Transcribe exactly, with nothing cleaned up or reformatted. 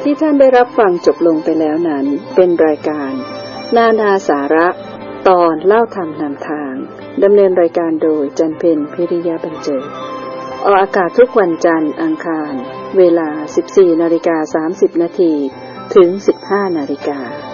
ที่ท่านได้รับฟังจบลงไปแล้วนั้นเป็นรายการนานาสาระตอนเล่าธรรมนำทางดำเนินรายการโดยจันเพ็ญพิริยะบรรเจิดออกอากาศทุกวันจันทร์อังคารเวลา สิบสี่นาฬิกาสามสิบนาที ถึง สิบห้านาฬิกา